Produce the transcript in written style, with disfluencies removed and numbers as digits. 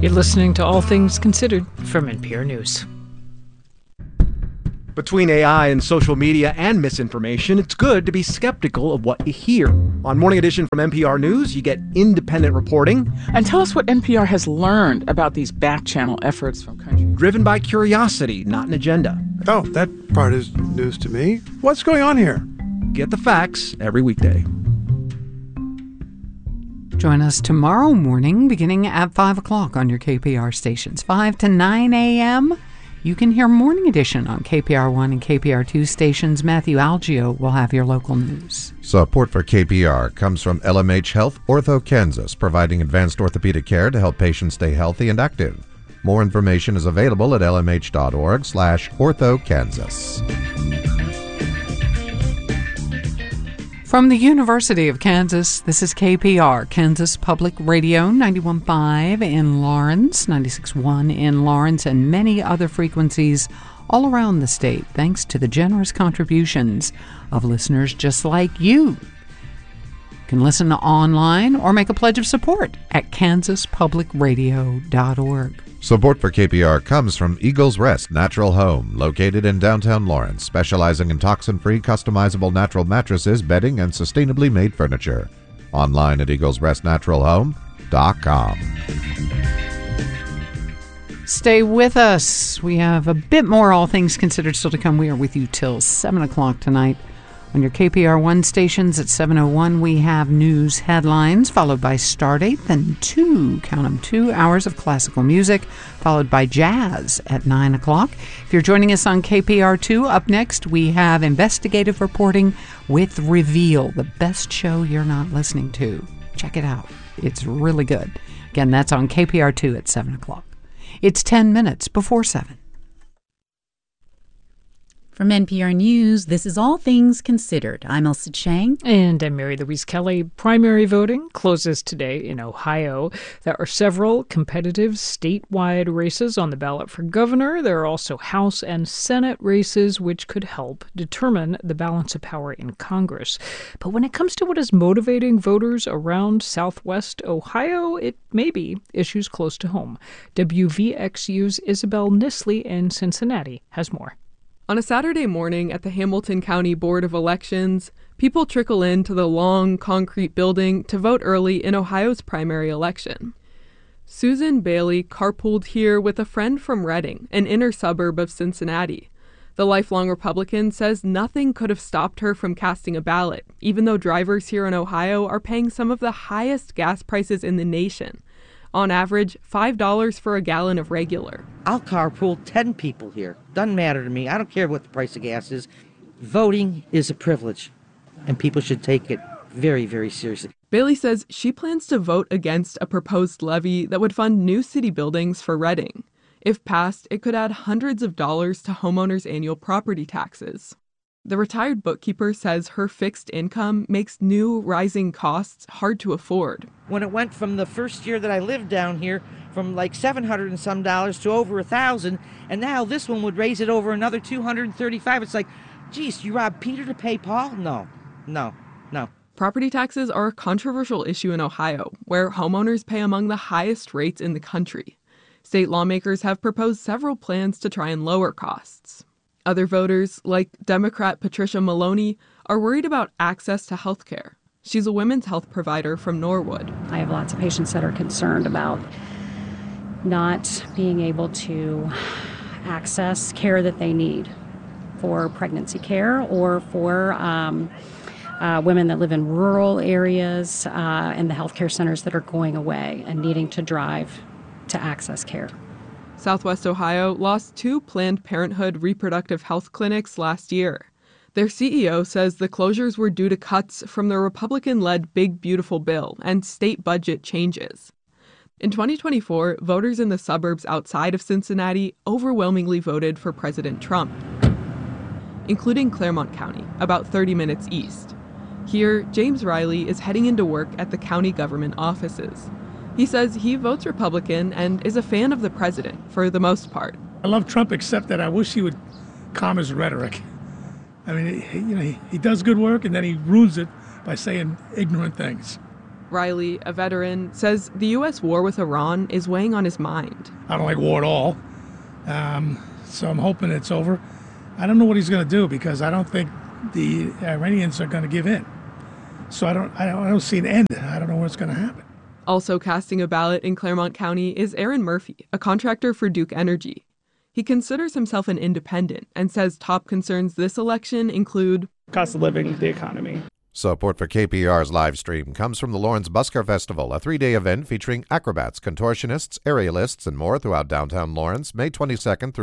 You're listening to All Things Considered from NPR News. Between AI and social media and misinformation, it's good to be skeptical of what you hear. On Morning Edition from NPR News, you get independent reporting. And tell us what NPR has learned about these back-channel efforts from countries. Driven by curiosity, not an agenda. Oh, that part is news to me. What's going on here? Get the facts every weekday. Join us tomorrow morning beginning at 5 o'clock on your KPR stations. 5 to 9 a.m. You can hear Morning Edition on KPR1 and KPR2 stations. Matthew Algio will have your local news. Support for KPR comes from LMH Health Ortho Kansas, providing advanced orthopedic care to help patients stay healthy and active. More information is available at lmh.org/orthokansas. From the University of Kansas, this is KPR, Kansas Public Radio, 91.5 in Lawrence, 96.1 in Lawrence, and many other frequencies all around the state, thanks to the generous contributions of listeners just like you. You can listen online or make a pledge of support at kansaspublicradio.org. Support for KPR comes from Eagles Rest Natural Home, located in downtown Lawrence, specializing in toxin-free, customizable natural mattresses, bedding, and sustainably made furniture. Online at eaglesrestnaturalhome.com. Stay with us. We have a bit more All Things Considered still to come. We are with you till 7 o'clock tonight. On your KPR1 stations at 7:01, we have news headlines, followed by Stardate, then 2 hours of classical music, followed by jazz at 9 o'clock. If you're joining us on KPR2, up next we have investigative reporting with Reveal, the best show you're not listening to. Check it out. It's really good. Again, that's on KPR2 at 7 o'clock. It's 10 minutes before 7. From NPR News, this is All Things Considered. I'm Elsa Chang. And I'm Mary Louise Kelly. Primary voting closes today in Ohio. There are several competitive statewide races on the ballot for governor. There are also House and Senate races, which could help determine the balance of power in Congress. But when it comes to what is motivating voters around Southwest Ohio, it may be issues close to home. WVXU's Isabel Nisley in Cincinnati has more. On a Saturday morning at the Hamilton County Board of Elections, people trickle into the long concrete building to vote early in Ohio's primary election. Susan Bailey carpooled here with a friend from Reading, an inner suburb of Cincinnati. The lifelong Republican says nothing could have stopped her from casting a ballot, even though drivers here in Ohio are paying some of the highest gas prices in the nation. On average, $5 for a gallon of regular. I'll carpool 10 people here. Doesn't matter to me. I don't care what the price of gas is. Voting is a privilege, and people should take it very, very seriously. Bailey says she plans to vote against a proposed levy that would fund new city buildings for Reading. If passed, it could add hundreds of dollars to homeowners' annual property taxes. The retired bookkeeper says her fixed income makes new rising costs hard to afford. When it went from the first year that I lived down here from like $700 and some dollars to over $1,000, and now this one would raise it over another $235. It's like, geez, you robbed Peter to pay Paul? No. Property taxes are a controversial issue in Ohio, where homeowners pay among the highest rates in the country. State lawmakers have proposed several plans to try and lower costs. Other voters, like Democrat Patricia Maloney, are worried about access to health care. She's a women's health provider from Norwood. I have lots of patients that are concerned about not being able to access care that they need for pregnancy care or for women that live in rural areas and the healthcare centers that are going away and needing to drive to access care. Southwest Ohio lost 2 Planned Parenthood reproductive health clinics last year. Their CEO says the closures were due to cuts from the Republican-led Big Beautiful Bill and state budget changes. In 2024, voters in the suburbs outside of Cincinnati overwhelmingly voted for President Trump, including Claremont County, about 30 minutes east. Here, James Riley is heading into work at the county government offices. He says he votes Republican and is a fan of the president for the most part. I love Trump, except that I wish he would calm his rhetoric. I mean, he does good work and then he ruins it by saying ignorant things. Riley, a veteran, says the U.S. war with Iran is weighing on his mind. I don't like war at all, so I'm hoping it's over. I don't know what he's going to do because I don't think the Iranians are going to give in. So I don't see an end. I don't know what's going to happen. Also casting a ballot in Claremont County is Aaron Murphy, a contractor for Duke Energy. He considers himself an independent and says top concerns this election include cost of living, the economy. Support for KPR's live stream comes from the Lawrence Busker Festival, a 3-day event featuring acrobats, contortionists, aerialists, and more throughout downtown Lawrence, May 22nd through